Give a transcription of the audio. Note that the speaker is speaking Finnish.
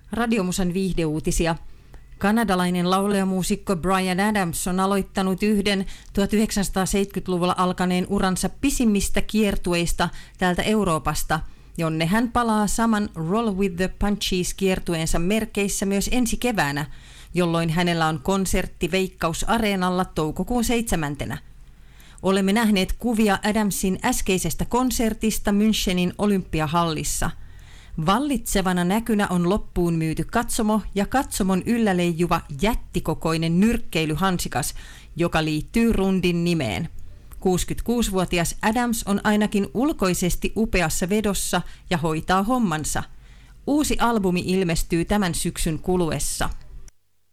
Radiomusan viihdeuutisia. Kanadalainen laulajamuusikko Bryan Adams on aloittanut yhden 1970-luvulla alkaneen uransa pisimmistä kiertueista täältä Euroopasta, jonne hän palaa saman Roll with the Punchies -kiertueensa merkeissä myös ensi keväänä, jolloin hänellä on konsertti Veikkaus-areenalla toukokuun 7. Olemme nähneet kuvia Adamsin äskeisestä konsertista Münchenin Olympiahallissa. Vallitsevana näkynä on loppuun myyty katsomo ja katsomon yllä leijuva jättikokoinen nyrkkeilyhansikas, joka liittyy rundin nimeen. 66-vuotias Adams on ainakin ulkoisesti upeassa vedossa ja hoitaa hommansa. Uusi albumi ilmestyy tämän syksyn kuluessa.